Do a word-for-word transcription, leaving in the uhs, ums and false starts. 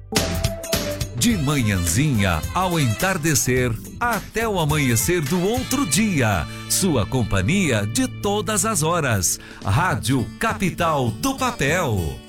De manhãzinha ao entardecer, até o amanhecer do outro dia. Sua companhia de todas as horas. Rádio Capital do Papel.